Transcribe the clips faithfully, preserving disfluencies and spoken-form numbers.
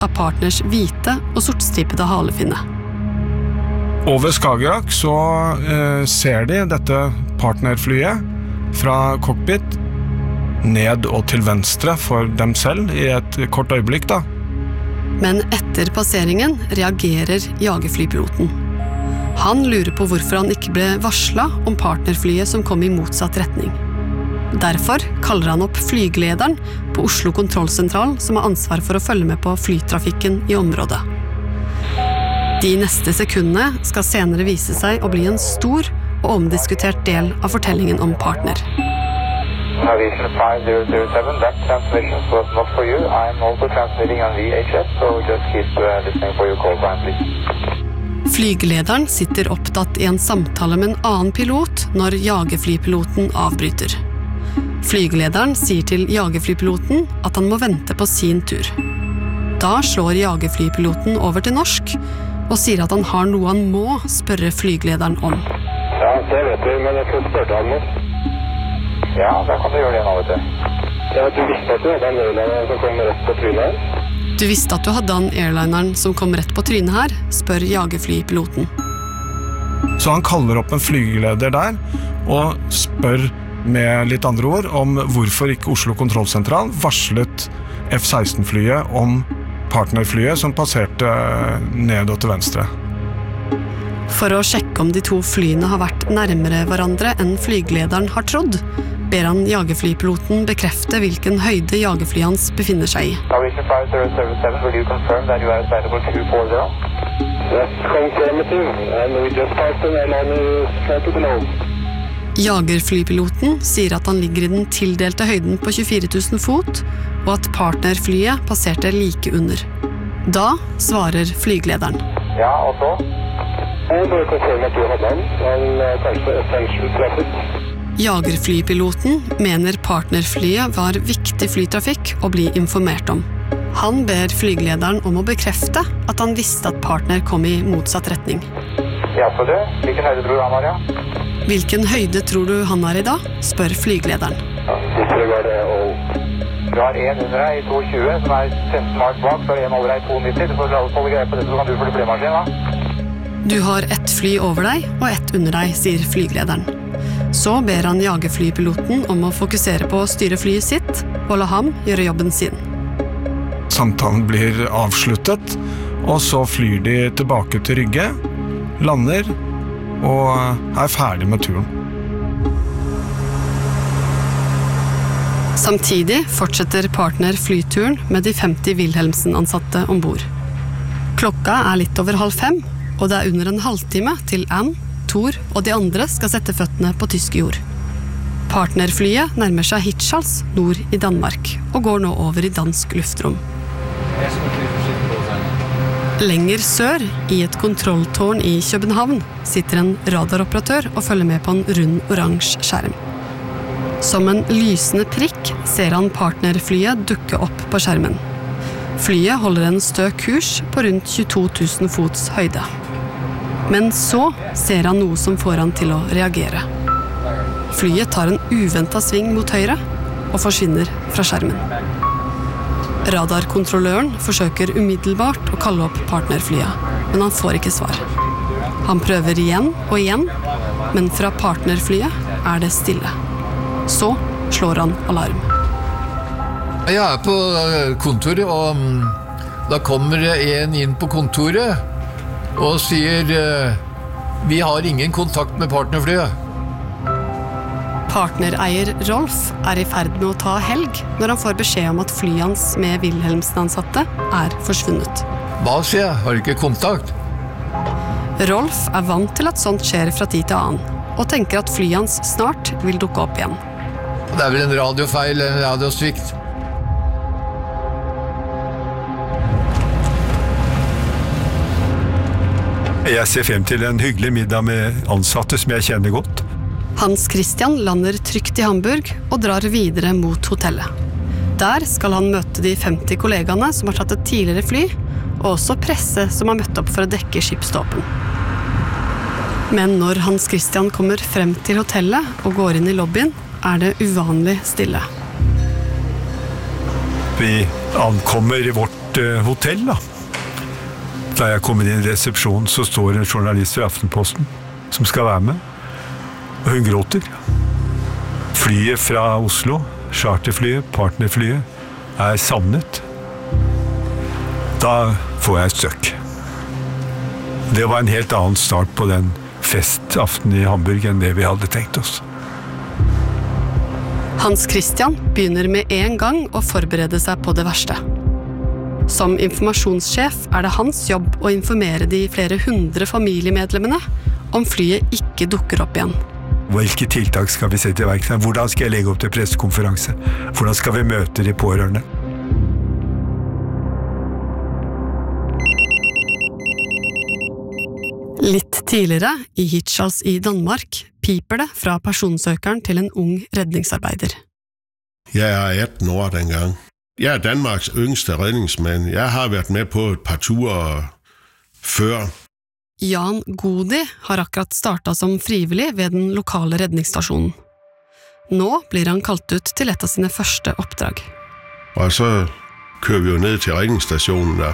av partners hvite og sortstripede halefinne. Over Skagerrak så eh, ser de dette partnerflyet fra cockpit ned og til venstre for dem selv i et kort øyeblikk da. Men etter passeringen reagerer jagerflypiloten. Han lurer på hvorfor han ikke ble varslet om partnerflyet som kom i motsatt retning. Derfor kaller han opp flygelederen på Oslo kontrollsentral som har ansvar for å følge med på flytrafikken i området. De neste sekundene skal senere vise seg å bli en stor og omdiskutert del av fortellingen om partner. Aviation five zero zero seven, that transmission was not for you. I am also transmitting on V H F, so just keep uh, listening for your call time, please. Flygelederen sitter opptatt i en samtale med en annen pilot når jagerflypiloten avbryter. Flygelederen sier til jagerflypiloten at han må vente på sin tur. Da slår jagerflypiloten over til norsk og sier at han har noe han må spørre flygelederen om. Ja, det vet du, men jeg kan spørre han nå. Ja, da kan du gjøre det nå, vet du. Ja, du visste at du hadde en airliner som kom rett på trynet her? Du visste at du hadde en airlineren som kom rett på trynet her, spør jagerflypiloten. Så han kaller opp en flygeleder der og spør med litt andre ord om hvorfor ikke Oslo kontrollsentral varslet F seksten-flyet om partnerflyet som passerte ned og til venstre. For å sjekke om de to flyene har vært nærmere hverandre enn flygelederen har trodd, ber han jagerflypiloten bekrefte hvilken høyde jagerflyet hans befinner seg i. Aviation five zero zero seven, will you confirm that you are available two forty? Yes, confirmative, and we just passed an airliner slightly below. Jagerflypiloten sier at han ligger i den tildelte høyden på tjuefire tusen fot, og at partnerflyet passerte like under. Da svarer flygelederen. Ja, og så? Jeg vil konfirme at du hadde han, men kanskje essential traffic. Jagerflypiloten mener partnerflyet var viktig flytrafikk å bli informert om. Han ber flygelederen om å bekrefte at han visste at partner kom i motsatt retning. Ja, så du. Hvilken høyde tror du han har, ja? Hvilken høyde tror du han har i dag? Spør flygelederen. Ja, disregard det, og du har en under deg i to tjue, som er femten mark bak, så er en over deg i to nitti. Du får holde greie på det, så kan du få flymaskin, da. Du har ett fly over deg og ett under deg, sier flygelederen. Så ber han jagerflypiloten om å fokusere på å styre flyet sitt og la ham gjøre jobben sin. Samtalen blir avsluttet, og så flyr de tilbake til Rygge, lander og er ferdig med turen. Samtidig fortsetter partner flyturen med de femti Wilhelmsen-ansatte ombord. Klokka er litt over halv fem, og det er under en halvtime til Anne, Thor og de andre skal sette føttene på tysk jord. Partnerflyet nærmer seg Hirtshals nord i Danmark, og går nå over i dansk luftrom. Lenger sør, i et kontrolltårn i København, sitter en radaroperatør og følger med på en rund oransje skjerm. Som en lysende prikk ser han partnerflyet dukke opp på skjermen. Flyet holder en stø kurs på rundt tjueto tusen fots høyde. Men så ser han noe som får han til å reagere. Flyet tar en uventet sving mot høyre og forsvinner fra skjermen. Radarkontrolløren forsøker umiddelbart å kalle opp partnerflyet, men han får ikke svar. Han prøver igjen og igjen, men fra partnerflyet er det stille. Så slår han alarm. Jeg er på kontoret, og da kommer en inn på kontoret og sier vi har ingen kontakt med partnerflyet. Partnereier Rolf er i ferd med å ta helg når han får beskjed om at flyet hans med Wilhelmsen-ansatte er forsvunnet. Hva sier jeg? Har du ikke kontakt? Rolf er vant til at sånt skjer fra tid til annen, og tenker at flyet hans snart vil dukke opp igjen. Det er vel en radiofeil, en radiosvikt. Jeg ser frem til en hyggelig middag med ansatte som jeg kjenner godt. Hans Christian lander trygt i Hamburg og drar videre mot hotellet. Der skal han møte de femti kollegaene som har tatt et tidligere fly, og også presse som har møtt opp for å dekke skipsståpen. Men når Hans Christian kommer frem til hotellet og går inn i lobbyen, er det uvanlig stille. Vi ankommer i vårt vårt eh, hotell da. Da jeg kom inn i resepsjonen, så står en journalist fra Aftenposten som skal være med, og hun gråter. Flyet fra Oslo, charterflyet, partnerflyet, er savnet. Da får jeg et støkk. Det var en helt annen start på den festaften i Hamburg enn det vi hadde tenkt oss. Hans Christian begynner med en gang å forberede seg på det verste. Som informasjonssjef er det hans jobb å informere de flere hundre familiemedlemmene om flyet ikke dukker opp igjen. Hvilke tiltak skal vi sette i verk? Hvordan skal jeg legge opp til pressekonferanse? Hvordan skal vi møte de pårørende? Litt tidligere, i Hirtshals i Danmark, piper det fra personsøkeren til en ung redningsarbeider. Jeg er atten år dengang. Jeg er Danmarks yngste redningsmand. Jeg har vært med på et par turer før. Jan Godi har akkurat startet som frivillig ved den lokale redningsstasjonen. Nå blir han kalt ut til et av sine første oppdrag. Og så kører vi jo ned til redningsstasjonen der.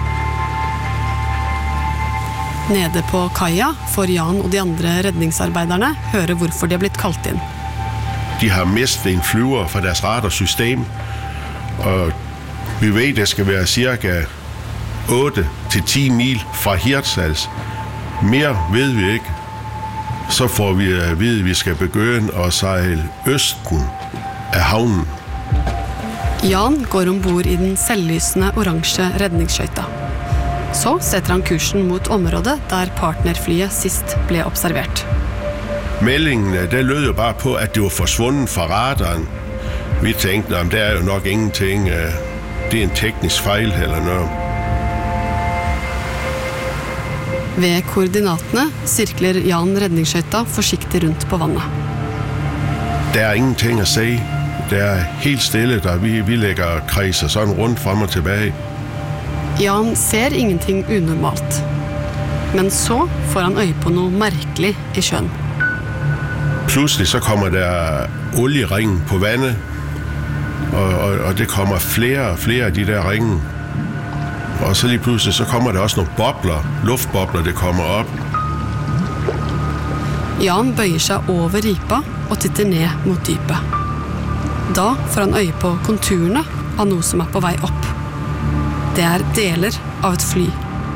Nede på kaia får Jan og de andre redningsarbeiderne høre hvorfor de har blitt kalt inn. De har mistet en flyver fra deres radarsystem, og vi vet det skal være cirka åtte til ti mil fra Hirtshals. Mer ved vi ikke. Så får vi at vide, at vi skal begynne å seile østen av havnen. Jan går ombord i den selvlysende oransje redningsskøyta. Så setter han kursen mot området der partnerflyet sist ble observert. Meldingen det lød jo bare på, at det var forsvunnet fra radaren. Vi tenkte, at det er jo nok ingenting. Det er en teknisk feil eller noe. Ved koordinatene sirkler Jan redningsskøyta forsiktig rundt på vannet. Det er ingenting å si. Det er helt stille, der vi, vi legger kreiser sånn rundt frem og tilbake. Jan ser ingenting unormalt. Men så får han øye på noe merkelig i sjøen. Plutselig så kommer der oljering på vandet, og, og, og det kommer flere og flere av de der ringen. Og så lige pludselig så kommer det også noen bobler, luftbobler, det kommer opp. Jan bøyer seg over ripa og titter ned mot dypet. Da får han øye på konturene av noe som er på vei opp. Det er deler av et fly.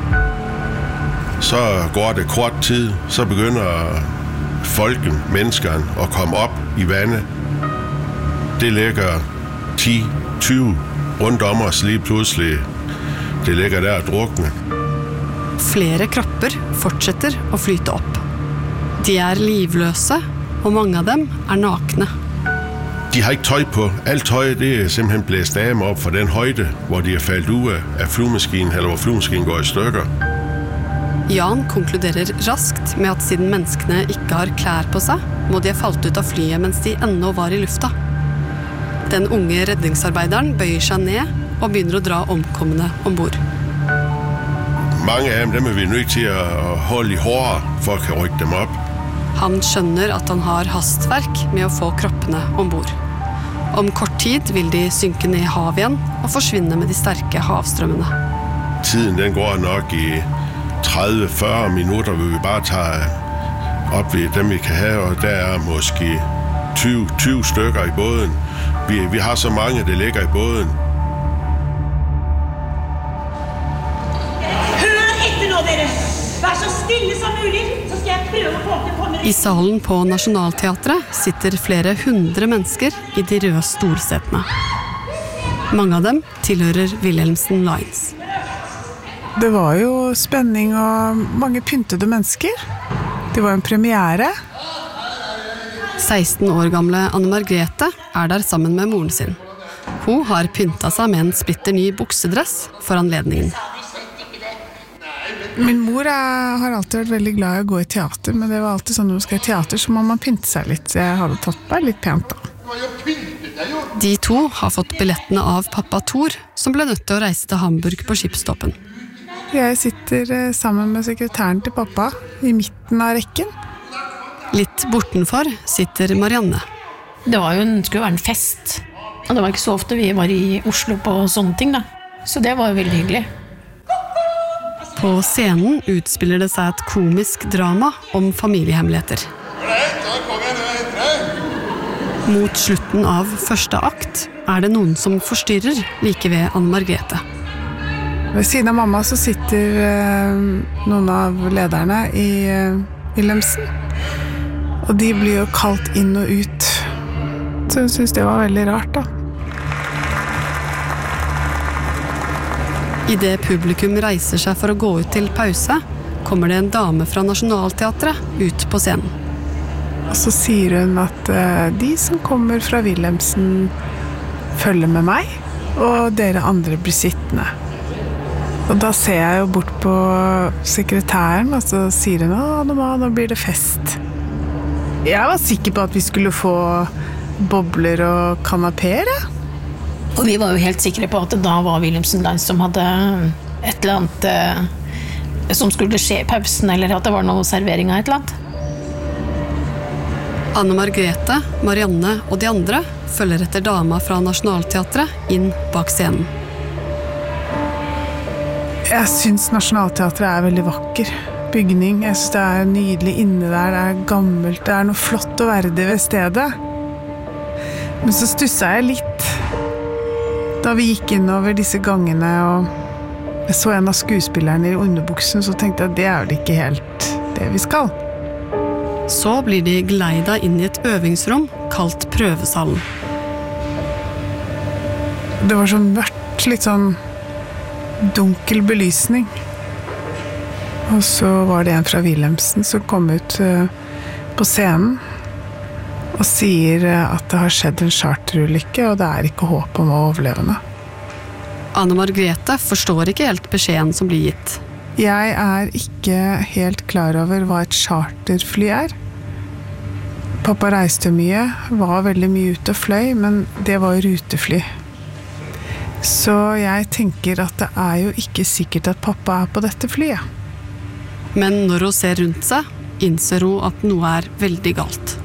Så går det kort tid, så begynner folken, menneskene, å komme opp i vandet. Det ligger ti tyve rundt om oss lige plutselig. Det ligger der og drukner. Flere kropper fortsetter å flyte opp. De er livløse, og mange av dem er nakne. De har ikke tøj på. Alt tøj det er simpelthen blæst af dem opp for den høyde, hvor de er faldet ud af flyvemaskinen, eller hvor flyvemaskinen går i stykker. Jan konkluderer raskt med at siden menneskene ikke har klær på seg, må de ha falt ut av flyet mens de ennå var i lufta. Den unge redningsarbeideren bøyer seg ned og begynner å dra omkomne ombord. Mange av dem, dem er vi nødt til å holde i håret for å kunne rykke dem opp. Han skjønner at han har hastverk med å få kroppene ombord. Om kort tid vil de synke ned i havet igjen og forsvinne med de sterke havstrømmene. Tiden den går nok i tretti til førti minutter, hvor vi bare tar opp dem vi kan ha, og der er måske tyve, tyve stykker i båden. Vi, vi har så mange, det ligger i båden. Hør etter nå, dere! Vær så stille som mulig, så skal jeg prøve å få til å komme I salen på Nationaltheatret sitter flere hundre mennesker i de røde stolsetene. Mange av dem tilhører Wilhelmsen Lines. Det var jo spenning og mange pyntede mennesker. Det var en premiere. seksten år gamle Anne Margrethe er der sammen med moren sin. Hun har pyntet seg med en splitter ny buksedress for anledningen. Min mor er, har alltid vært veldig glad i å gå i teater, men det var alltid sånn når man skal i teater, så må man pynte seg litt. Så jeg hadde tatt meg litt pent da. De to har fått billettene av pappa Thor, som ble nødt til å reise til Hamburg på skipstoppen. Jeg sitter sammen med sekretæren til pappa i midten av rekken. Litt bortenfor sitter Marianne. Det var jo en, skulle være en fest, og det var ikke så ofte vi var i Oslo på sånne ting da. Så det var jo veldig hyggelig. På scenen utspiller det seg et komisk drama om familiehemmeligheter. Mot slutten av første akt er det noen som forstyrrer like ved Anne Margrethe. Ved siden av mamma så sitter eh, noen av lederne i eh, Wilhelmsen. Og de blir jo kalt inn og ut. Så jeg synes det var veldig rart da. I det publikum reiser seg for å gå ut til pause, kommer det en dame fra Nationaltheatret ut på scenen. Og så sier hun at uh, de som kommer fra Wilhelmsen følger med meg, og dere andre blir sittende. Og da ser jeg jo bort på sekretæren, og så sier hun at nå, nå blir det fest. Jeg var sikker på at vi skulle få bobler og kanapeer. Og vi var jo helt sikre på at da var Wilhelmsen Lines som hadde et eller annet uh, som skulle skje i pausen, eller at det var noe servering av et eller annet. Anne Margrethe, Marianne og de andre følger etter dama fra Nationaltheatret inn bak scenen. Jeg synes Nationaltheatret er veldig vakker bygning. Jeg synes det er nydelig inne der, det er gammelt, det er noe flott og verdig ved stedet. Men så stusset jeg litt da vi gikk inn over disse gangene, og jeg så en av skuespillerne i underbuksen, så tenkte jeg at det er vel ikke helt det vi skal. Så blir de gleida inn i et øvingsrom kalt prøvesalen. Det var sånn mørkt, litt sånn dunkel belysning. Og så var det en fra Wilhelmsen som kom ut på scenen og sier at det har skjedd en charterulykke, og det er ikke håp om å overlevende. Anne Margrethe forstår ikke helt beskjeden som blir gitt. Jeg er ikke helt klar over hva et charterfly er. Pappa reiste mye, var veldig mye ute og fløy, men det var rutefly. Så jeg tenker at det er jo ikke sikkert at pappa er på dette flyet. Men når hun ser rundt seg, innser hun at noe er veldig galt.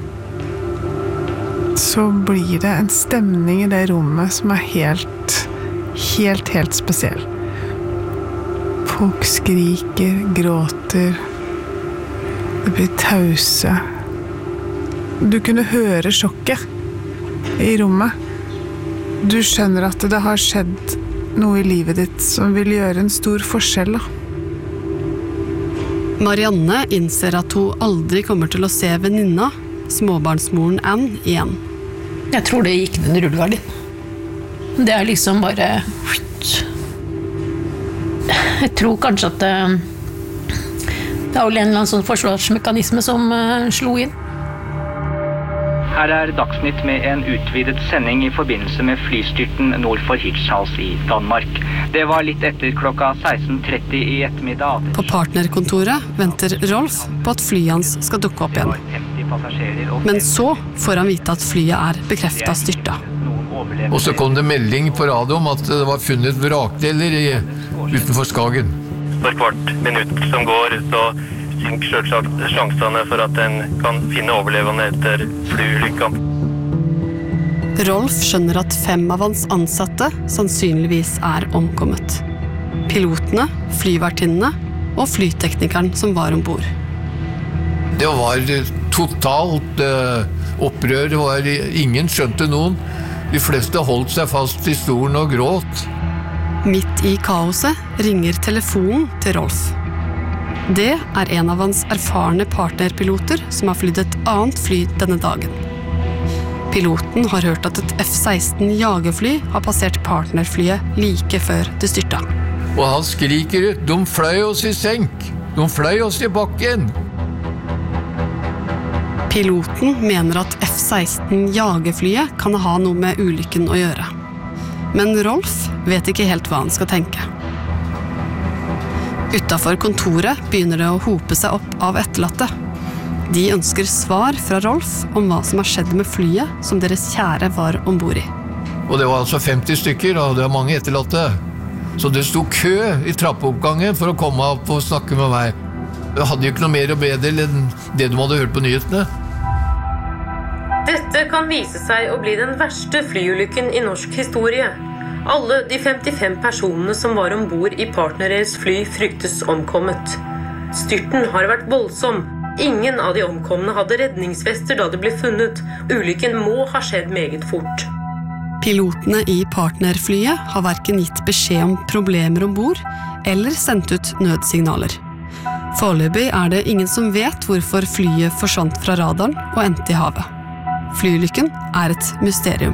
Så blir det en stemning i det rommet som er helt, helt, helt spesiell. Folk skriker, gråter, det blir tause. Du kunne høre sjokket i rommet. Du skjønner at det har skjedd noe i livet ditt som vil gjøre en stor forskjell. Da. Marianne innser at hun aldri kommer til å se venninna, småbarnsmoren Anne, igjen. Jeg tror det gikk den rullegardin. Det er liksom bare... Jeg tror kanskje at det, det er vel en eller annen sånn forsvarsmekanisme som uh, slo inn. Her er Dagsnytt med en utvidet sending i forbindelse med flystyrten nord for Hirtshals i Danmark. Det var litt etter klokka seksten tretti i ettermiddag. På partnerkontoret venter Rolf på at flyet hans skal dukke opp igjen. Men så får han vite at flyet er bekreftet styrta. Og så kom det melding på radio om at det var funnet vrakdeler i, utenfor Skagen. For hvert minutt som går, så synker selvsagt sjansene for at en kan finne overlevende etter flyulykken. Rolf skjønner at fem av hans ansatte sannsynligvis er omkommet. Pilotene, flyvertinnene og flyteknikeren som var ombord. Det var totalt uh, opprør, det var, ingen skjønte noen. De fleste holdt seg fast i stolen og gråt. Midt i kaoset ringer telefonen til Rolf. Det er en av hans erfarne partnerpiloter som har flydd et annet fly denne dagen. Piloten har hørt at et F seksten jagerfly har passert partnerflyet like før det styrta. Og han skriker ut, de fløy oss i senk, de fløy oss i bakken. Piloten mener at F seksten jagerflyet kan ha noe med ulykken å gjøre. Men Rolf vet ikke helt hva han skal tenke. Utenfor kontoret begynner det å hope seg opp av etterlatte. De ønsker svar fra Rolf om hva som har skjedd med flyet som deres kjære var ombord i. Og det var altså femti stykker, og det var mange etterlatte. Så det stod kø i trappeoppgangen for å komme opp og snakke med meg. Jeg hadde jo ikke noe mer å bedre enn det de hadde hørt på nyhetene. Dette kan vise seg å bli den verste flyulykken i norsk historie. Alle de femtifem personene som var ombord i Partner Airs fly fryktes omkommet. Styrten har vært voldsom. Ingen av de omkomne hadde redningsvester da det ble funnet. Ulykken må ha skjedd meget fort. Pilotene i partnerflyet har hverken gitt beskjed om problemer ombord eller sendt ut nødsignaler. Foreløpig er det ingen som vet hvorfor flyet forsvant fra radaren og endte i havet. Flyulykken er et mysterium.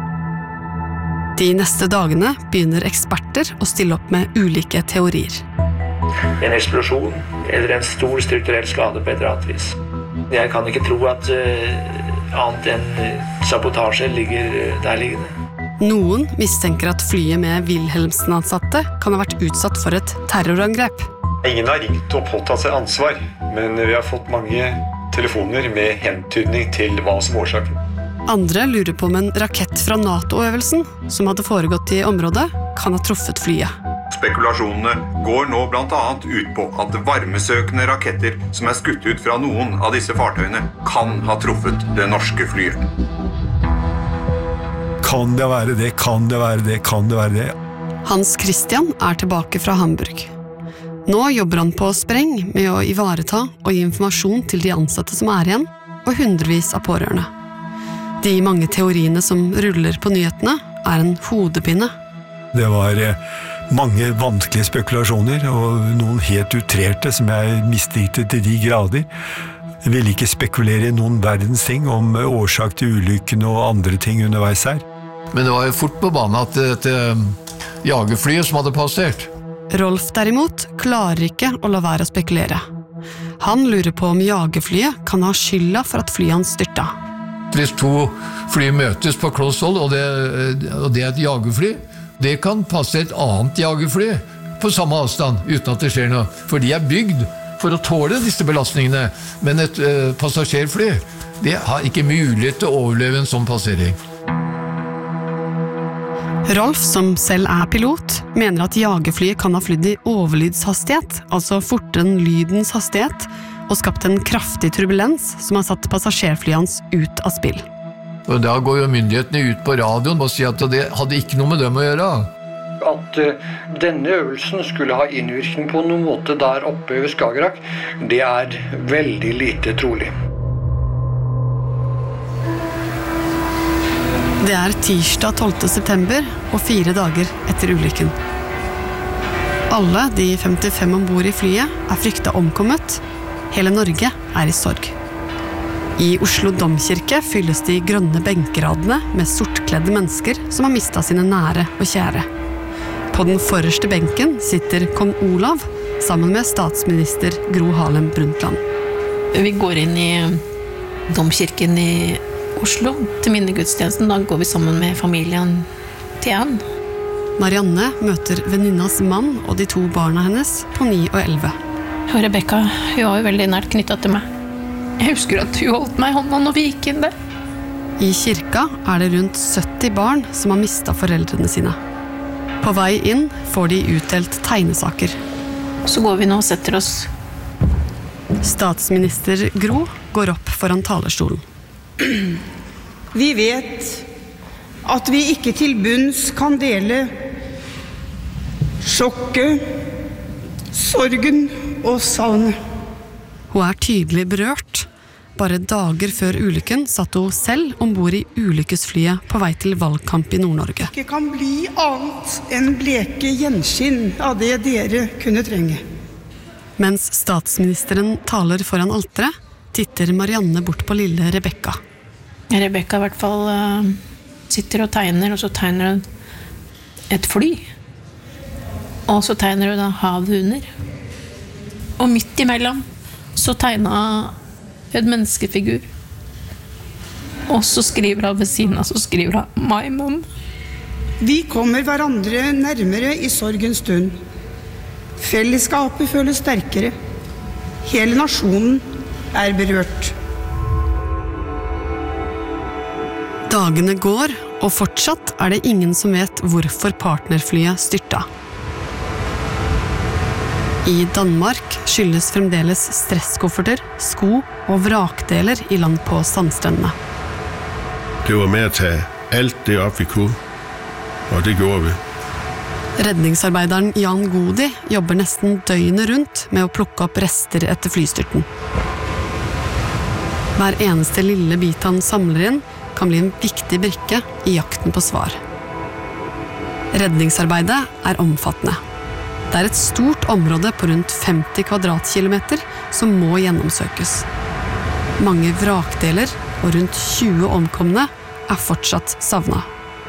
De neste dagene begynner eksperter å stille opp med ulike teorier. En eksplosjon eller en stor strukturell skade på et eller annet vis. Jeg kan ikke tro at uh, annet enn sabotasje ligger der liggende. Noen mistenker at flyet med Wilhelmsen-ansatte kan ha vært utsatt for et terrorangrep. Ingen har ringt og påtatt seg ansvar, men vi har fått mange telefoner med hentydning til hva som er årsaken. Andre lurer på om en rakett fra NATO-øvelsen, som hadde foregått i området, kan ha truffet flyet. Spekulasjonene går nå blant annet ut på at varmesøkende raketter som er skutt ut fra noen av disse fartøyene kan ha truffet det norske flyet. Kan det være det, kan det være det, kan det være det? Hans Christian er tilbake fra Hamburg. Nå jobber han på spreng med å ivareta og gi informasjon til de ansatte som er igjen, og hundrevis av pårørende. De mange teoriene som ruller på nyhetene er en hodepine. Det var mange vanskelige spekulasjoner, og noen helt utrerte som jeg mislikte til de grader. Jeg vil ikke spekulere i noen verdens ting om årsak til ulykken og andre ting underveis her. Men det var jo fort på banen at dette jagerflyet som hadde passert. Rolf derimot klarer ikke å la være å spekulere. Han lurer på om jagerflyet kan ha skylda for at flyet hans styrta. Hvis to fly møtes på kloss hold, og det, og det er et jagerfly, det kan passe et annet jagerfly på samme avstand, uten at det skjer noe. For de er bygd for å tåle disse belastningene, men et uh, passasjerfly, det har ikke mulighet til å overleve en sånn passering. Rolf, som selv er pilot, mener at jagerflyet kan ha flydd i overlydshastighet, altså fortere enn lydens hastighet, og skapt en kraftig turbulens som har satt passasjerflyet hans ut av spill. Og da går jo myndighetene ut på radioen og sier at det hadde ikke noe med dem å gjøre. At uh, denne øvelsen skulle ha innvirkning på noen måte der oppe ved Skagerrak, det er veldig lite trolig. Det er tirsdag tolvte september og fire dager etter ulykken. Alle de femtifem ombord i flyet er frykta omkommet. Hele Norge er i sorg. I Oslo Domkirke fylles de grønne benkeradene med sortkledde mennesker som har mistet sine nære og kjære. På den forreste benken sitter kong Olav sammen med statsminister Gro Harlem Brundtland. Vi går inn i Domkirken i Oslo til minnegudstjenesten. Da går vi sammen med familien til Ann. Marianne møter venninnas mann og de to barna hennes på ni og elleve. Og Rebecca, hun var jo veldig nært knyttet til meg. Jeg husker at hun holdt meg i hånda når vi gikk inn der. I kirka er det rundt sytti barn som har mistet foreldrene sine. På vei inn får de utdelt tegnesaker. Så går vi nå og setter oss. Statsminister Gro går opp foran talerstolen. Vi vet at vi ikke til bunns kan dele sjokket, sorgen og savnet. Hun er tydelig berørt. Bare dager før ulykken satt hun selv ombord i ulykkesflyet på vei til valgkamp i Nord-Norge. Det kan bli annet enn bleke gjenskinn av det dere kunne trenge. Mens statsministeren taler foran alteret, titter Marianne bort på lille Rebecca. Rebecca i hvert fall uh, sitter og tegner, og så tegner hun et fly. Og så tegner hun da havet under. Og midt imellom så tegner hun en menneskefigur. Og så skriver hun ved siden av, så skriver hun «My mom». Vi kommer hverandre nærmere i sorgens stund. Fellesskapet føles sterkere. Hele nasjonen er berørt. Dagene går, og fortsatt er det ingen som vet hvorfor partnerflyet styrta. I Danmark skyldes fremdeles stresskofferter, sko og vrakdeler i land på sandstrendene. Det var med å ta alt det opp vi kunne. og det gjorde vi. Redningsarbeideren Jan Godi jobber nesten døgnet rundt med å plukke opp rester etter flystyrten. Hver eneste lille bit han samler inn kan bli en viktig brikke i jakten på svar. Redningsarbeidet er omfattende. Det er et stort område på rundt femti kvadratkilometer som må gjennomsøkes. Mange vrakdeler og rundt tjue omkomne er fortsatt savnet.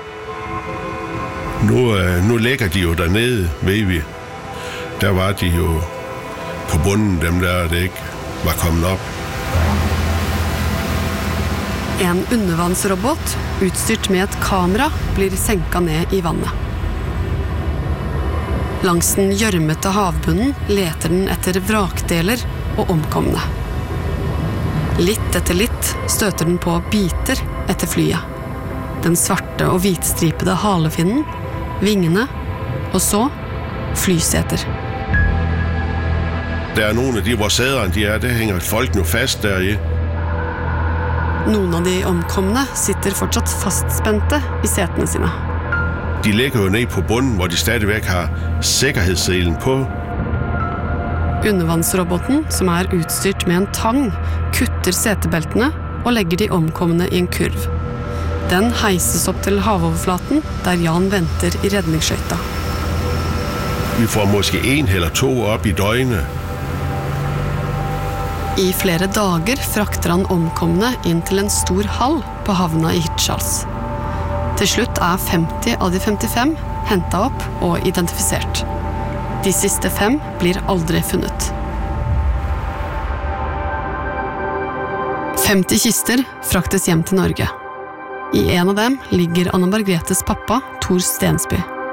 Nå, nå ligger de jo dernede, ved vi. Der var de jo på bunden, dem der det ikke var kommet opp. En undervannsrobot, utstyrt med et kamera, blir senket ned i vannet. Langs den gjørmete havbunnen leter den etter vrakdeler og omkomne. Litt etter litt støter den på biter etter flyet. Den svarte og hvitstripede halefinnen, vingene, og så flyseter. Det er noen av de hvor sæderne de er, det henger folk nå fast der i. Noen av de omkomne sitter fortsatt fastspente i setene sine. De ligger jo ned på bunnen, hvor de stadigvæk har sikkerhetsselen på. Undervannsroboten, som er utstyrt med en tang, kutter setebeltene og legger de omkomne i en kurv. Den heises opp til havoverflaten, der Jan venter i redningsskøyta. Vi får måske en eller to opp i døgnet. I flere dager frakter han omkomne inn til en stor hall på havna i Hirtshals. Til slutt er femti av de femtifem hentet opp og identifisert. De siste fem blir aldri funnet. femti kister fraktes hjem til Norge. I en av dem ligger Anna Margretes pappa, Tor Stensby.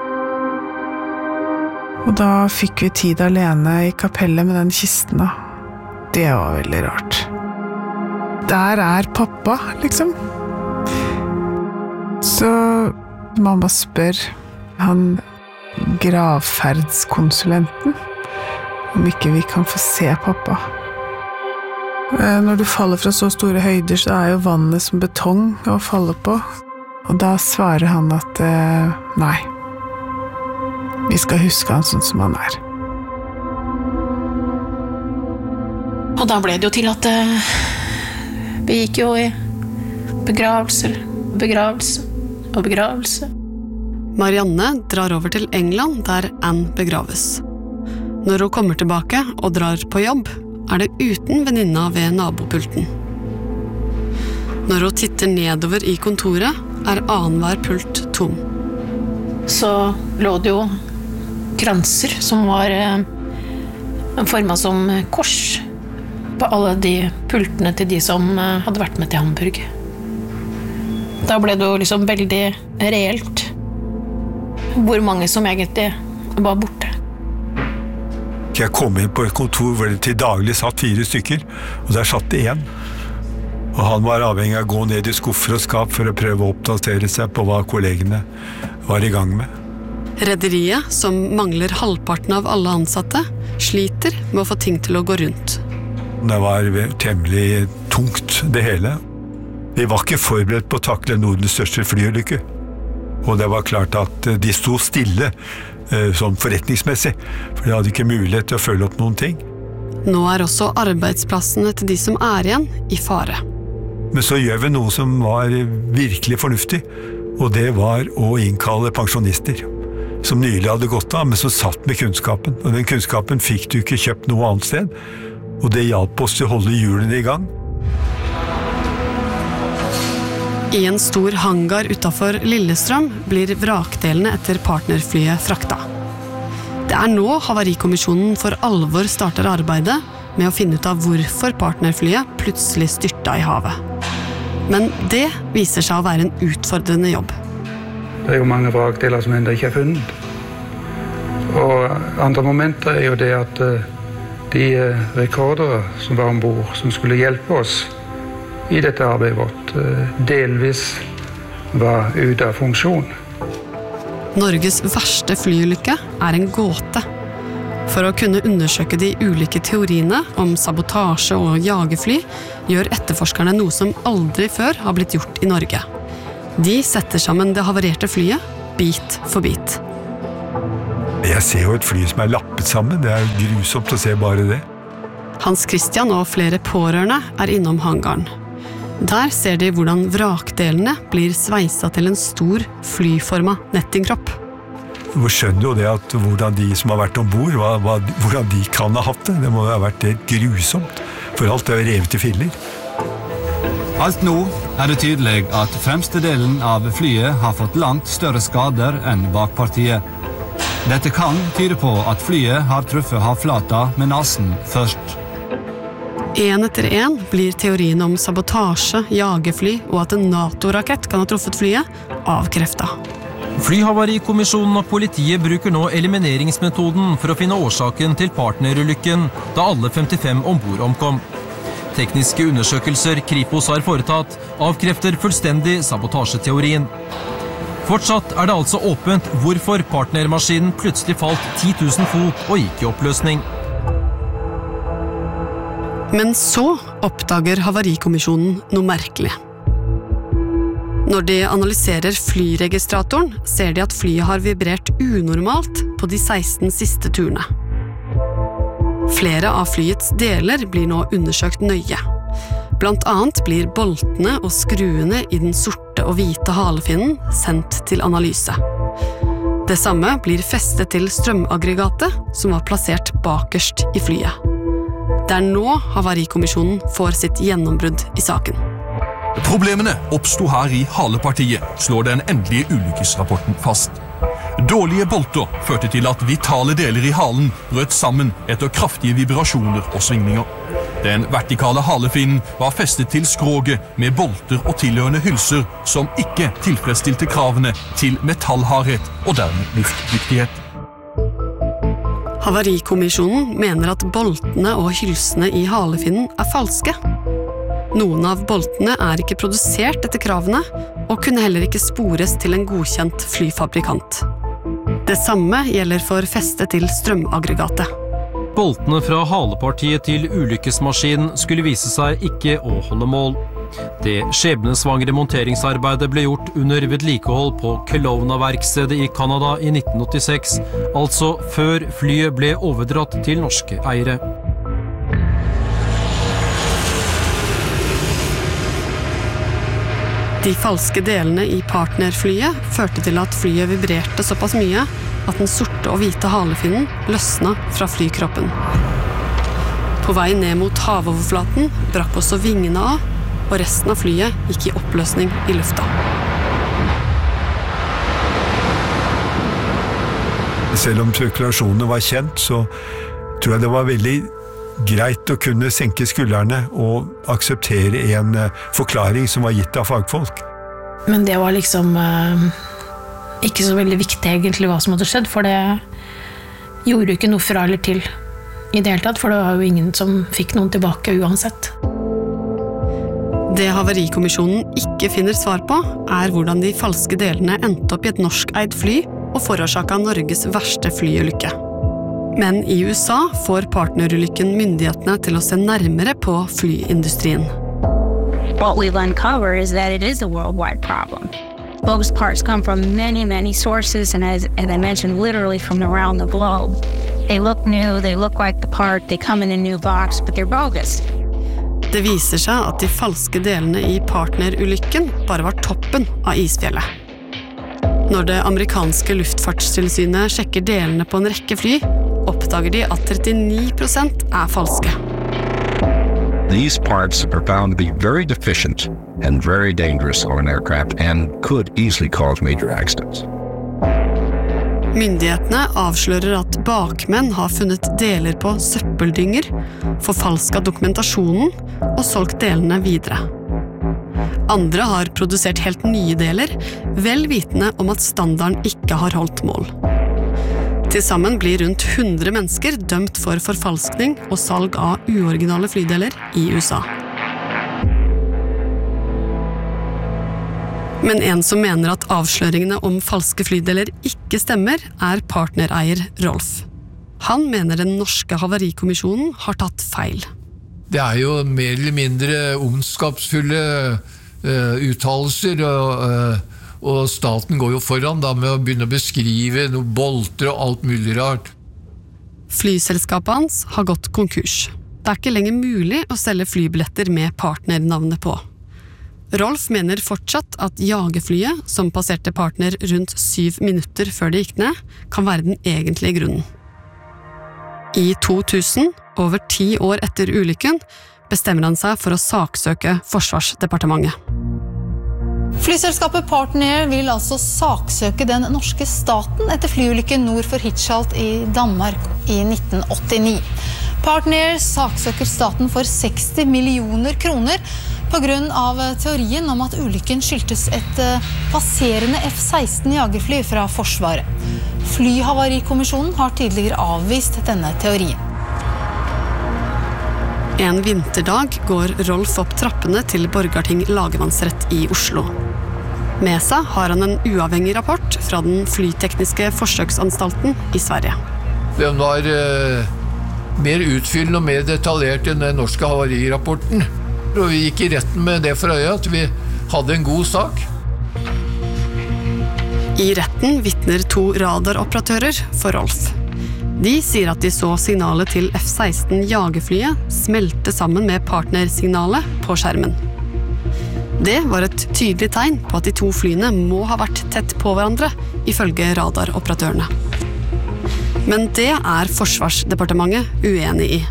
Og da fikk vi tid alene i kapellet med den kisten da. Det var veldig rart. Der er pappa, liksom. Så mamma spør han gravferdskonsulenten om ikke vi kan få se pappa. Når du faller fra så store høyder, så er jo vannet som betong å falle på. Og da svarer han at eh, nei, vi skal huske han sånn som han er. Og da ble det jo til at eh, vi gikk jo i begravelser, begravelse og begravelse. Marianne drar over til England, der Anne begraves. Når hun kommer tilbake og drar på jobb, er det uten venninna ved nabopulten. Når hun titter nedover i kontoret, er annenhver pult tom. Så lå det jo kranser som var eh, formet som kors på alle de pultene til de som eh, hadde vært med til Hamburg. Da ble det jo liksom veldig reelt hvor mange som egentlig var borte. Jeg kom inn på et kontor hvor det til daglig satt fire stykker, og der satt det en. Og han var avhengig av å gå ned i skuffer og skap for å prøve å oppdatere seg på hva kollegene var i gang med. Rederiet, som mangler halvparten av alle ansatte, sliter med å få ting til å gå rundt. Det var temmelig tungt, det hele. Vi var ikke forberedt på å takle Nordens største flyulykke. Og det var klart at de sto stille, sånn forretningsmessig, for de hadde ikke mulighet til å følge opp noen ting. Nå er også arbeidsplassene til de som er igjen i fare. Men så gjør vi noe som var virkelig fornuftig, og det var å innkalle pensjonister, som nylig hadde gått av, men som satt med kunnskapen. Og den kunnskapen fikk du ikke kjøpt noe annet sted, og det hjalp oss til å holde hjulene i gang. I en stor hangar utenfor Lillestrøm blir vrakdelene etter partnerflyet frakta. Det er nå Havarikommisjonen for alvor starter arbeidet med å finne ut av hvorfor partnerflyet plutselig styrta i havet. Men det viser seg å være en utfordrende jobb. Det er jo mange vrakdeler som enda ikke er funnet. Og andre momenter er jo det at de rekordere som var ombord, som skulle hjelpe oss i dette arbeidet vårt, delvis var ute av funksjon. Norges verste flyulykke er en gåte. For å kunne undersøke de ulike teoriene om sabotasje og jagerfly, gjør etterforskerne noe som aldri før har blitt gjort i Norge. De setter sammen det havarerte flyet bit for bit. Jeg ser jo et fly som er lappet sammen. Det er grusomt å se bare det. Hans Christian og flere pårørende er innom hangaren. Der ser de hvordan vrakdelene blir sveiset til en stor, flyformet nettingkropp. Vi skjønner jo det at hvordan de som har vært ombord, hva, hva, hvordan de kan ha hatt det. Det må ha vært helt grusomt, for alt er revet i filler. Alt nå er det tydelig at fremste delen av flyet har fått langt større skader enn bakpartiet. Dette kan tyde på at flyet har truffet havflata med nasen først. En etter en blir teorien om sabotasje, jagerfly og at en NATO-rakett kan ha truffet flyet, avkreftet. Flyhavarikommisjonen og politiet bruker nå elimineringsmetoden for å finne årsaken til partnerulykken da alle femtifem ombord omkom. Tekniske undersøkelser Kripos har foretatt avkrefter fullstendig sabotasjeteorien. Fortsatt er det altså åpent hvorfor partnermaskinen plutselig falt ti tusen fot og gikk i oppløsning. Men så oppdager Havarikommisjonen noe merkelig. Når de analyserer flyregistratoren, ser de at flyet har vibrert unormalt på de seksten siste turene. Flere av flyets deler blir nå undersøkt nøye. Blant annet blir boltene og skruene i den sorte og hvite halefinnen sendt til analyse. Det samme blir festet til strømaggregatet, som var plassert bakerst i flyet. Det er nå Havarikommisjonen får sitt gjennombrudd i saken. Problemene oppstod her i halepartiet, slår den endelige ulykkesrapporten fast. Dårlige bolter førte til at vitale deler i halen brøt sammen etter kraftige vibrasjoner og svingninger. Den vertikale halefinnen var festet til skroget med bolter og tilhørende hylser som ikke tilfredsstilte kravene til metallhardhet og dermed luftdyktighet. Havarikommisjonen mener at boltene og hylsene i halefinnen er falske. Noen av boltene er ikke produsert etter kravene, og kunne heller ikke spores til en godkjent flyfabrikant. Det samme gjelder for festet til strømaggregatet. Boltene fra halepartiet til ulykkesmaskinen skulle vise seg ikke å holde mål. Det skjebnesvangre monteringsarbeidet ble gjort under vedlikehold på Kelowna-verkstedet i Canada i nitten åttiseks, altså før flyet ble overdratt til norske eiere. De falske delene i partnerflyet førte til at flyet vibrerte såpass mye at den sorte og hvite halefinnen løsna fra flykroppen. På vei ned mot havoverflaten brakk også vingene av, og resten av flyet gikk i oppløsning i lufta. Selv om spekulasjonene var kjent, så tror jeg det var veldig greit å kunne senke skuldrene og akseptere en forklaring som var gitt av fagfolk. Men det var liksom eh, ikke så veldig viktig egentlig hva som hadde skjedd, for det gjorde jo ikke noe fra eller til i det hele tatt, for det var jo ingen som fikk noen tilbake uansett. Det Havarikommisjonen ikke finner svar på, er hvordan de falske delene endte opp i et norskeid fly og forårsaket Norges verste flyulykke. Men i U S A får partnerulykken myndighetene til å se nærmere på flyindustrien. What we've uncovered is that it is a worldwide problem. Bogus parts come from many, many sources, and as, as I mentioned, literally from around the globe. They look new, they look like the part, they come in a new box, but they're bogus. Det viser seg at de falske delene i partnerulykken bare var toppen av isfjellet. Når det amerikanske luftfartstilsynet sjekker delene på en rekke fly, oppdager de at trettini prosent er falske. These parts are found to be very deficient and very dangerous on an aircraft and could easily cause major accidents. Myndighetene avslører at bakmenn har funnet deler på søppeldynger, forfalsket dokumentasjonen og solgt delene videre. Andre har produsert helt nye deler, vel vitende om at standarden ikke har holdt mål. Til sammen blir rundt hundre mennesker dømt for forfalskning og salg av uoriginale flydeler i U S A. Men en som mener at avsløringene om falske flydeler ikke stemmer, er partnereier Rolf. Han mener den norske Havarikommisjonen har tatt feil. Det er jo mer eller mindre ondskapsfulle uh, uttalelser, og, uh, og staten går jo foran da med å begynne å beskrive noen bolter og alt mulig rart. Flyselskapet hans har gått konkurs. Det er ikke lenger mulig å selge flybilletter med partnernavnet på. Rolf mener fortsatt at jagerflyet, som passerte partner rundt syv minutter før det gikk ned, kan være den egentlige grunnen. I to tusen, over ti år etter ulykken, bestemmer han seg for å saksøke Forsvarsdepartementet. Flyselskapet Partner vil altså saksøke den norske staten etter flyulykken nord for Hirtshals i Danmark i nitten åttini. Partner saksøker staten for seksti millioner kroner på grunn av teorien om at ulykken skyldtes et passerende F seksten jagerfly fra Forsvaret. Flyhavarikommisjonen har tidligere avvist denne teorien. En vinterdag går Rolf opp trappene til Borgarting lagmannsrett i Oslo. Med seg har han en uavhengig rapport fra den flytekniske forsøksanstalten i Sverige. Den var eh, mer utfyllende og mer detaljert enn den norske havarirapporten. Og vi gikk i retten med det for øye at vi hadde en god sak. I retten vittner to radaroperatører for Rolf. De sier at de så signalet til F seksten jagerflyet smelte sammen med partnersignalet på skjermen. Det var et tydelig tegn på at de to flyene må ha vært tett på hverandre, ifølge radaroperatørene. Men det er Forsvarsdepartementet uenig i.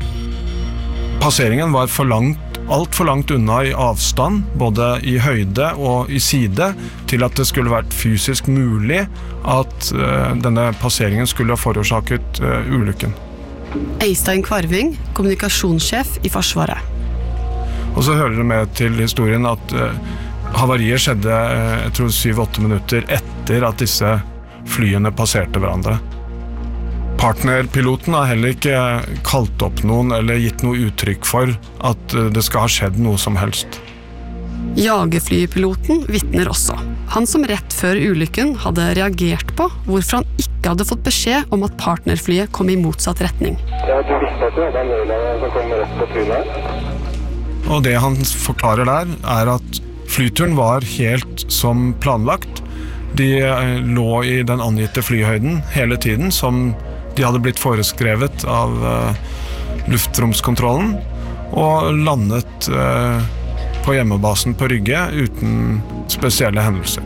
Passeringen var for langt, alt for langt unna i avstand, både i høyde og i side, til at det skulle vært fysisk mulig at uh, denne passeringen skulle ha forårsaket uh, ulykken. Øystein Kvarving, kommunikasjonssjef i Forsvaret. Og så hører det med til historien at uh, havariet skjedde uh, jeg tror syv-åtte minutter etter at disse flyene passerte hverandre. Partnerpiloten har heller ikke kalt opp noen eller gitt noe uttrykk for at det skal ha skjedd noe som helst. Jagerflypiloten vittner også. Han som rett før ulykken hadde reagert på hvorfor han ikke hadde fått beskjed om at partnerflyet kom i motsatt retning. Ja, du visste at det var den øyne som kom rett på trynet. Og det han forklarer der er at flyturen var helt som planlagt. De lå i den angitte flyhøyden hele tiden, som de hadde blitt foreskrevet av uh, luftromskontrollen, og landet uh, på hjemmebasen på Rygge uten spesielle hendelser.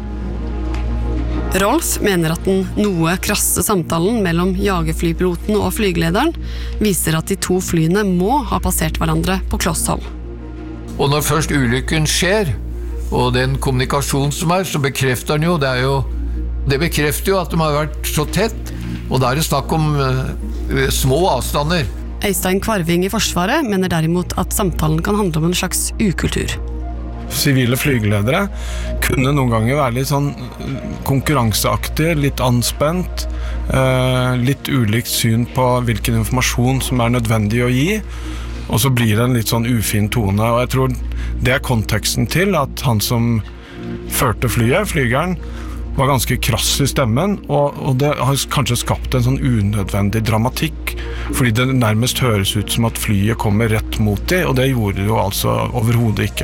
Rolf mener at den noe krasse samtalen mellom jagerflypiloten og flygelederen viser at de to flyene må ha passert hverandre på kloss hold. Og når først ulykken skjer, og den kommunikasjonen som er, så bekrefter den jo, det er jo, det bekrefter jo at de har vært så tett, og da er det snakk om uh, små avstander. Øystein Kvarving i Forsvaret mener derimot at samtalen kan handle om en slags ukultur. Sivile flygeledere kunne noen ganger være litt sånn konkurranseaktige, litt anspent, uh, litt ulikt syn på hvilken informasjon som er nødvendig å gi, og så blir det en litt sånn ufin tone, og jeg tror det er konteksten til at han som førte flyet, flygeren, var ganske krass i stemmen, og, og det har kanskje skapt en sånn unødvendig dramatikk, fordi det nærmest høres ut som at flyet kommer rett mot dem, og det gjorde det jo altså overhodet ikke.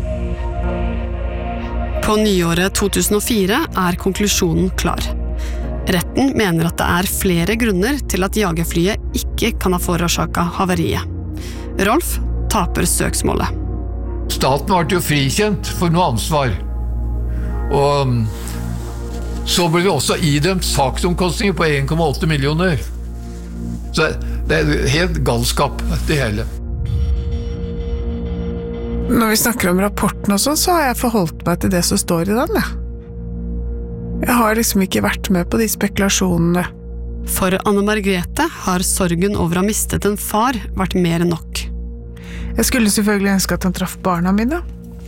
På nyåret to tusen og fire er konklusjonen klar. Retten mener at det er flere grunner til at jagerflyet ikke kan ha forårsaket havariet. Rolf taper søksmålet. Staten ble jo frikjent for noe ansvar, og så ble vi også idømt saksomkostninger på en komma åtte millioner. Så det er helt galskap, det hele. Når vi snakker om rapporten og sånn, så har jeg forholdt meg til det som står i den, ja. Jeg har liksom ikke vært med på de spekulasjonene. For Anne Margrethe har sorgen over å ha mistet en far vært mer enn nok. Jeg skulle selvfølgelig ønske at han traff barna mine.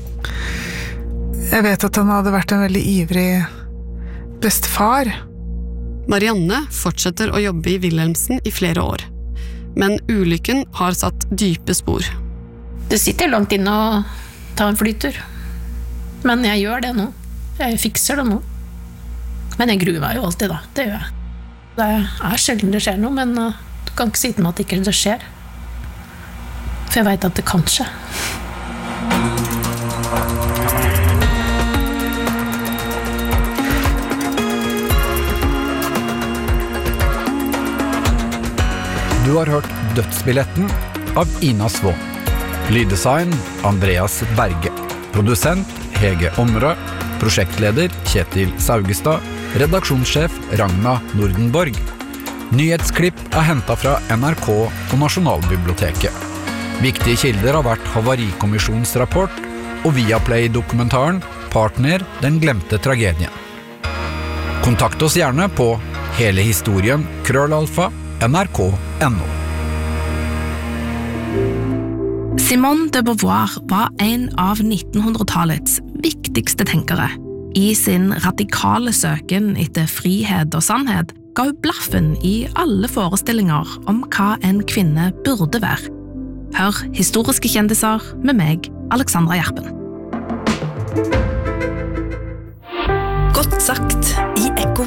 Jeg vet at han hadde vært en veldig ivrig bestefar. Marianne fortsetter å jobbe i Wilhelmsen i flere år. Men ulykken har satt dype spor. Det sitter langt inne å ta en flytur. Men jeg gjør det nå. Jeg fikser det nå. Men jeg gruer meg jo alltid da, det gjør jeg. Det er sjelden det skjer noe, men du kan ikke si til meg at ikke det skjer. For jeg vet at det kan skje. Du har hørt Dødsbilletten av Ina Svå. Lyddesign Andreas Berge. Produsent Hege Omrø. Prosjektleder Kjetil Saugestad. Redaksjonssjef Ragna Nordenborg. Nyhetsklipp er hentet fra N R K og Nasjonalbiblioteket. Viktige kilder har vært Havarikommisjonens rapport og Viaplay-dokumentaren Partner, den glemte tragedien. Kontakt oss gjerne på hele historien krøllalfa nrk punktum no. Simone de Beauvoir var en av nittenhundretallets viktigste tenkere. I sin radikale søken etter frihet og sannhet ga hun blaffen i alle forestillinger om hva en kvinne burde være. Hør historiske kjendiser med meg, Alexandra Gjerpen. Godt sagt i Ekko.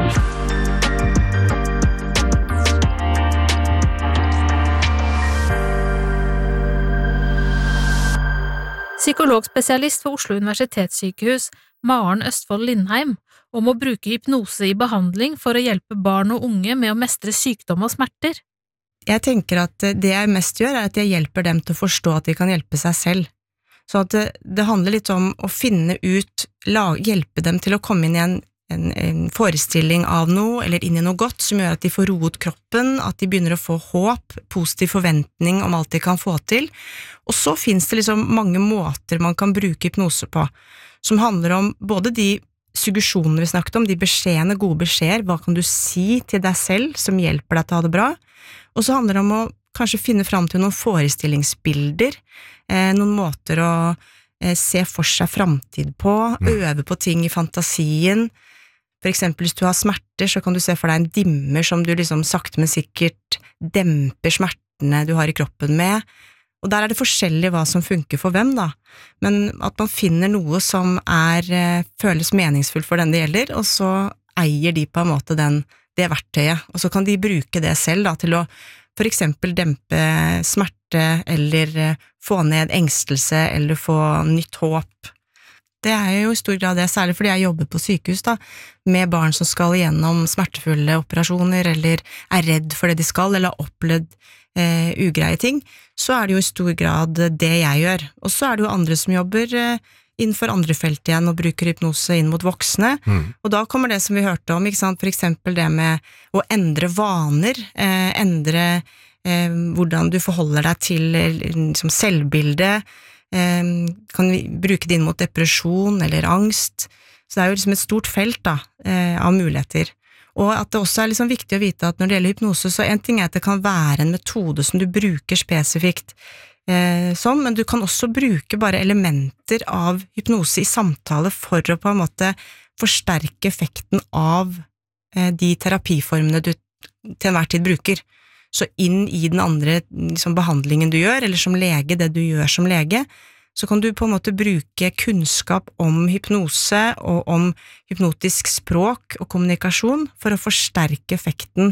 Psykologspesialist ved Oslo Universitetssykehus, Maren Østfold Lindheim, om å bruke hypnose i behandling for å hjelpe barn og unge med å mestre sykdom og smerter. Jeg tenker at det jeg mest gjør er at jeg hjelper dem til å forstå at de kan hjelpe seg selv. Så at det, det handler litt om å finne ut, la, hjelpe dem til å komme inn i en, en, en forestilling av noe, eller inn i noe godt som gjør at de får roet kroppen, at de begynner å få håp, positiv forventning om alt de kan få til. Og så finnes det liksom mange måter man kan bruke hypnose på, som handler om både de suggesjonene vi snakket om, de beskjedene, gode beskjeder, hva kan du si til deg selv som hjelper deg til å ha det bra, og så handler det om å kanskje finne fram til noen forestillingsbilder, eh, noen måter å eh, se for seg fremtid på, mm. øve på ting i fantasien. For eksempel hvis du har smerter, så kan du se for deg en dimmer som du liksom sakte men sikkert demper smertene du har i kroppen med, og der er det forskjellig hva som funker for hvem da, men at man finner noe som er, eh, føles meningsfullt for den det gjelder, og så eier de på en måte den, det verktøyet, og så kan de bruke det selv da, til å for eksempel dempe smerte, eller eh, få ned engstelse, eller få nytt håp. Det er jo i stor grad det, særlig fordi jeg jobber på sykehus da, med barn som skal gjennom smertefulle operasjoner, eller er redd for det de skal, eller har opplevd eh, ugreie ting, så er det jo i stor grad det jeg gjør. Og så er det jo andre som jobber eh, innenfor andre felt igjen, og bruker hypnose inn mot voksne, mm. og da kommer det som vi hørte om, ikke sant? For eksempel det med å endre vaner, eh, endre eh, hvordan du forholder deg til liksom, selvbilde, eh, kan vi bruke det inn mot depresjon eller angst, så det er jo liksom et stort felt da, eh, av muligheter. Og at det også er liksom viktig å vite at når det gjelder hypnose, så en ting er at det kan være en metode som du bruker spesifikt, eh, sånn, men du kan også bruke bare elementer av hypnose i samtale for å på en måte forsterke effekten av eh, de terapiformene du til enhver tid bruker. Så inn i den andre liksom, behandlingen du gjør, eller som lege, det du gjør som lege, så kan du på en måte bruke kunnskap om hypnose og om hypnotisk språk og kommunikasjon for å forsterke effekten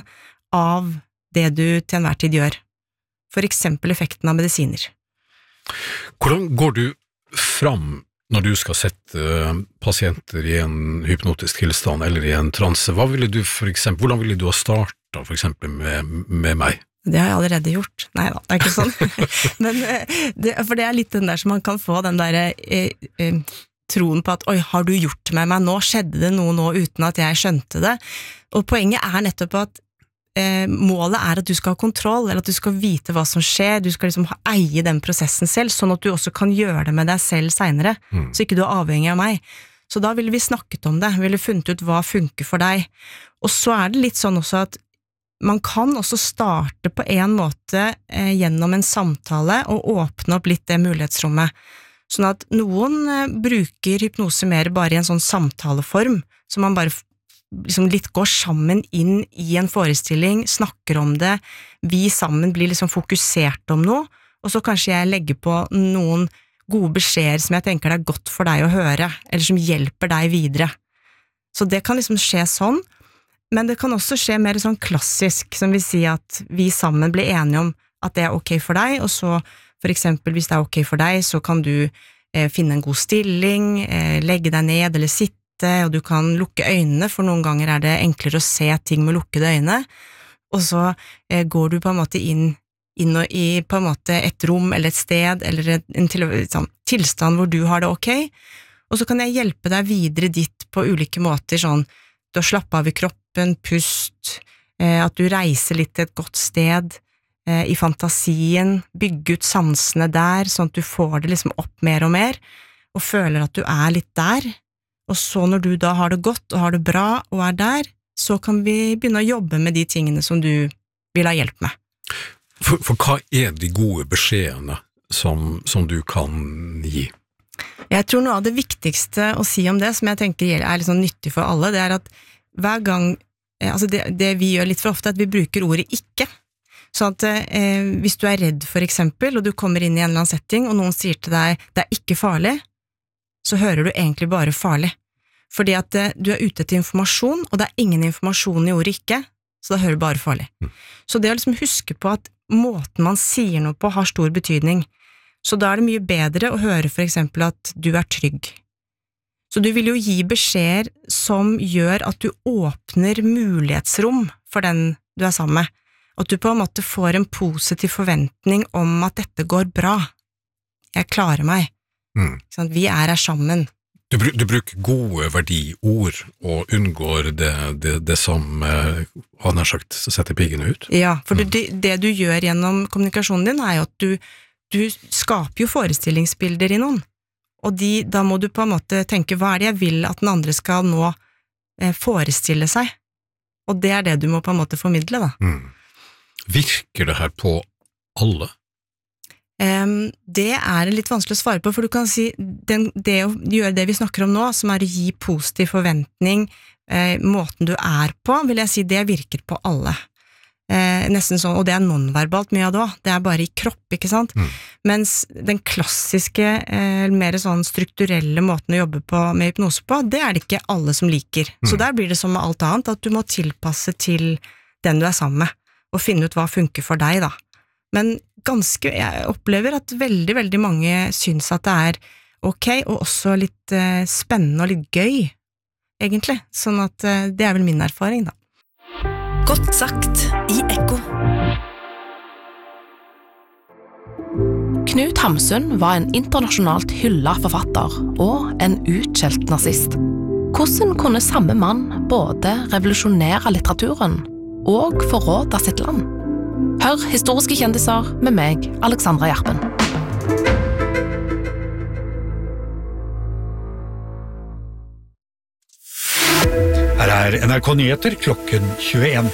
av det du til enhver tid gjør. For eksempel effekten av medisiner. Hvordan går du fram når du skal sette pasienter i en hypnotisk tilstand eller i en transe? Hva ville du for eksempel, hvordan ville du ha startet for eksempel med, med meg? Det har jeg allerede gjort. Nei da, det er ikke sånn. Men, det, for det er litt den der som man kan få, den der eh, eh, troen på at, oi, har du gjort med meg nå? Skjedde det noe nå uten at jeg skjønte det? Og poenget er nettopp at eh, målet er at du skal ha kontroll, eller at du skal vite hva som skjer, du skal liksom eie den prosessen selv, sånn at du også kan gjøre det med deg selv senere, mm. så ikke du er avhengig av meg. Så da ville vi snakket om det, vi ville funnet ut hva funker for deg. Og så er det litt sånn også at man kan også starte på en måte eh, gjennom en samtale og åpne opp litt det mulighetsrommet. Sånn at noen eh, bruker hypnose mer bare i en sånn samtaleform, så man bare liksom litt går sammen inn i en forestilling, snakker om det, vi sammen blir liksom fokusert om noe, og så kanskje jeg legger på noen gode beskjeder som jeg tenker det er godt for deg å høre, eller som hjelper deg videre. Så det kan liksom skje sånn, men det kan også skje mer sånn klassisk, som vil si at vi sammen blir enige om at det er ok for deg, og så for eksempel hvis det er ok for deg, så kan du eh, finne en god stilling, eh, legge deg ned eller sitte, og du kan lukke øynene, for noen ganger er det enklere å se ting med lukkede øyne, og så eh, går du på en måte inn, inn og i på en måte et rom eller et sted, eller en, en til, sånn, tilstand hvor du har det ok, og så kan jeg hjelpe deg videre dit på ulike måter, sånn, du har slappet av i kroppen, pust, eh, at du reiser litt til et godt sted, eh, i fantasien, bygge ut sansene der, sånn at du får det liksom opp mer og mer, og føler at du er litt der, og så når du da har det godt og har det bra og er der, så kan vi begynne å jobbe med de tingene som du vil ha hjelp med. For, for hva er de gode beskjedene som, som du kan gi? Jeg tror noe av det viktigste å si om det, som jeg tenker er litt sånn nyttig for alle, det er at hver gang, altså det, det vi gjør litt for ofte, er at vi bruker ordet ikke. Sånn at eh, hvis du er redd for eksempel, og du kommer inn i en eller annen setting, og noen sier til deg, det er ikke farlig, så hører du egentlig bare farlig. Fordi at eh, du er ute til informasjon, og det er ingen informasjon i ordet ikke, så da hører du bare farlig. Mm. Så det å liksom huske på at måten man sier noe på har stor betydning. Så da er det mye bedre å høre for eksempel at du er trygg. Så du vil jo gi beskjeder som gjør at du åpner mulighetsrom for den du er sammen med. At du på en måte får en positiv forventning om at dette går bra. Jeg klarer meg. Mm. Sånn, vi er her sammen. Du, du bruker gode verdiord og unngår det, det, det som eh, han har sagt setter piggene ut. Ja, for mm. det, det du gjør gjennom kommunikasjonen din er jo at du, du skaper jo forestillingsbilder i noen. Og de, da må du på en måte tenke, hva er det jeg vil at den andre skal nå eh, forestille seg? Og det er det du må på en måte formidle da. Mm. Virker det her på alle? Um, det er litt vanskelig å svare på, for du kan si den, det å gjøre det vi snakker om nå, som er å gi positiv forventning, eh, måten du er på, vil jeg si det virker på alle. Eh, nesten sånn, og det er nonverbalt mye av det også, det er bare i kropp, ikke sant? Mm. Mens den klassiske, eh, mer sånn strukturelle måten å jobbe på med hypnose på, det er det ikke alle som liker. Mm. Så der blir det som med alt annet, at du må tilpasse til den du er sammen med, og finne ut hva funker for deg da. Men ganske, jeg opplever at veldig, veldig mange syns at det er ok, og også litt eh, spennende og litt gøy, egentlig. Sånn at eh, det er vel min erfaring da. Godt sagt i Ekko. Knut Hamsun var en internasjonalt hyllet forfatter og en utskjelt nazist. Hvordan kunne samme mann både revolusjonere litteraturen og forråde sitt land? Hør historiske kjendiser med meg, Alexandra Gjerpen. Her er N R K Nyheter klokken tjueen.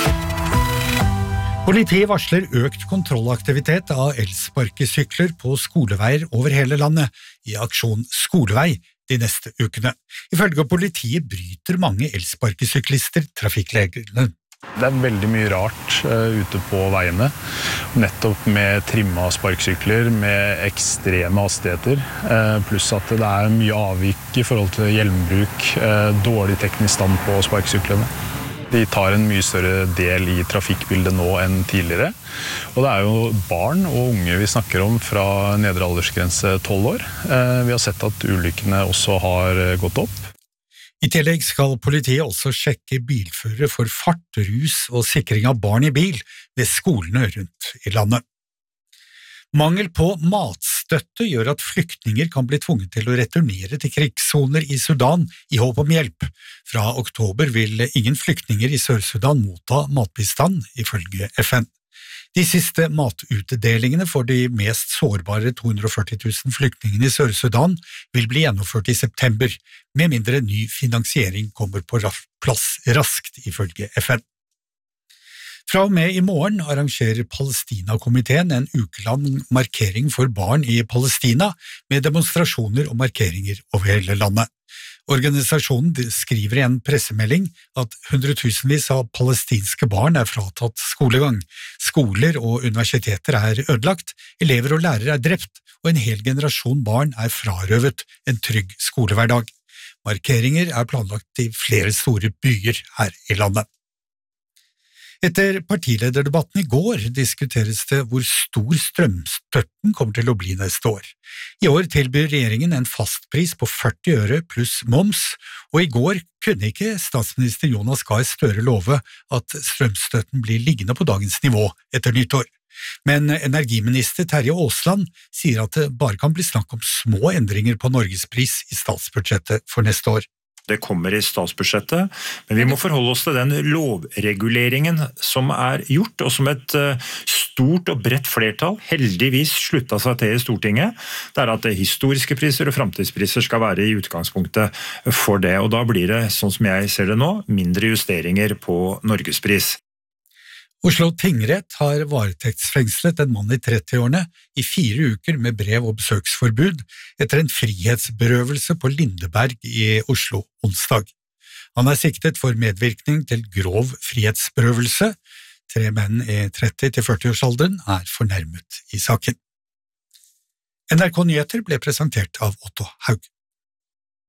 Politiet varsler økt kontrollaktivitet av elsparkesykler på skoleveier over hele landet i aksjon Skolevei de neste ukene. Ifølge politiet bryter mange elsparkesyklister trafikkreglene. Det er veldig mye rart uh, ute på veiene, nettopp med trimma sparksykler, med ekstreme hastigheter, uh, pluss at det er mye avvik i forhold til hjelmbruk, uh, dårlig teknisk stand på sparkesyklene. De tar en mye større del i trafikkbildet nå enn tidligere, og det er jo barn og unge vi snakker om fra nedre aldersgrense tolv år. Uh, vi har sett at ulykkene også har gått opp. I tillegg skal politiet også sjekke bilførere for fart, rus og sikring av barn i bil ved skolene rundt i landet. Mangel på matstøtte gjør at flyktninger kan bli tvunget til å returnere til krigssoner i Sudan i håp om hjelp. Fra oktober vil ingen flyktninger i Sør-Sudan motta matbistand, ifølge F N. De siste matutdelingene for de mest sårbare to hundre og førti tusen flyktningene i Sør-Sudan vil bli gjennomført i september, med mindre ny finansiering kommer på plass raskt, ifølge F N. Fra og med i morgen arrangerer Palestina-komiteen en ukelang markering for barn i Palestina, med demonstrasjoner og markeringer over hele landet. Organisasjonen skriver i en pressemelding at hundretusenvis av palestinske barn er fratatt skolegang. Skoler og universiteter er ødelagt, elever og lærere er drept, og en hel generasjon barn er frarøvet en trygg skolehverdag. Markeringer er planlagt i flere store byer her i landet. Etter partilederdebatten i går diskuteres det hvor stor strømstøtten kommer til å bli neste år. I år tilbyr regjeringen en fastpris på førti øre pluss moms, og i går kunne ikke statsminister Jonas Gahr Støre love at strømstøtten blir liggende på dagens nivå etter nyttår. Men energiminister Terje Aasland sier at det bare kan bli snakk om små endringer på norgespris i statsbudsjettet for neste år. Det kommer i statsbudsjettet, men vi må forholde oss til den lovreguleringen som er gjort, og som et stort og bredt flertall heldigvis sluttet seg til i Stortinget. Det er at historiske priser og fremtidspriser skal være i utgangspunktet for det, og da blir det, sånn som jeg ser det nå, mindre justeringer på norgespris. Oslo tingrett har varetektsfengslet en mann i trettiårene i fire uker med brev- og besøksforbud etter en frihetsberøvelse på Lindeberg i Oslo onsdag. Han er siktet for medvirkning til grov frihetsberøvelse. Tre menn i tretti til førti-årsalderen er fornærmet i saken. N R K Nyheter ble presentert av Otto Haug.